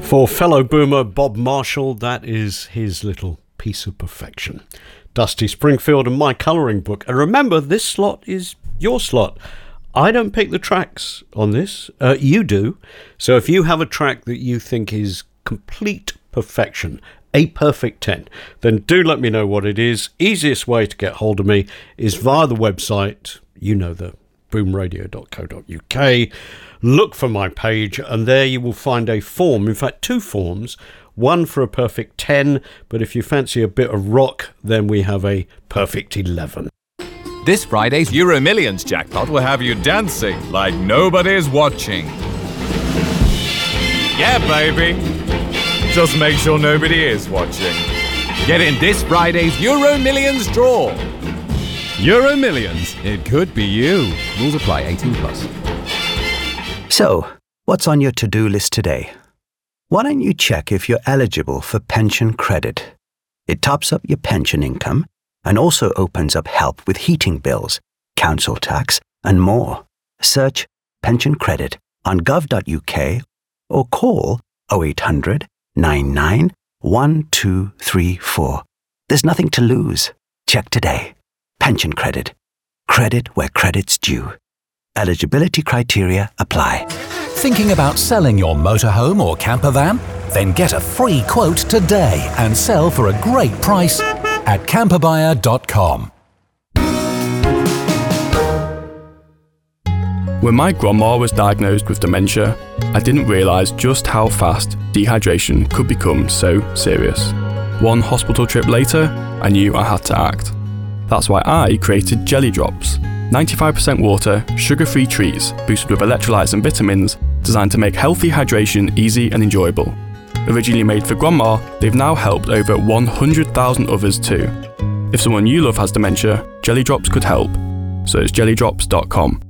For fellow boomer Bob Marshall, that is his little piece of perfection. Dusty Springfield and My Colouring Book. And remember, this slot is your slot. I don't pick the tracks on this. You do. So if you have a track that you think is complete perfection, a perfect 10, then do let me know what it is. Easiest way to get hold of me is via the website, you know, the boomradio.co.uk. Look for my page, and there you will find a form, in fact 2 forms, one for a perfect 10, but if you fancy a bit of rock, then we have a perfect 11. This Friday's Euro Millions jackpot will have you dancing like nobody's watching. Yeah, baby. Just make sure nobody is watching. Get in this Friday's Euro Millions draw. Euro Millions. It could be you. Rules apply. 18+. So, what's on your to-do list today? Why don't you check if you're eligible for pension credit? It tops up your pension income and also opens up help with heating bills, council tax, and more. Search pension credit on gov.uk or call 0800 99 1234. There's nothing to lose. Check today. Pension credit. Credit where credit's due. Eligibility criteria apply. Thinking about selling your motorhome or camper van? Then get a free quote today and sell for a great price at camperbuyer.com. When my grandma was diagnosed with dementia, I didn't realise just how fast dehydration could become so serious. One hospital trip later, I knew I had to act. That's why I created Jelly Drops. 95% water, sugar-free treats, boosted with electrolytes and vitamins, designed to make healthy hydration easy and enjoyable. Originally made for grandma, they've now helped over 100,000 others too. If someone you love has dementia, Jelly Drops could help. Search jellydrops.com.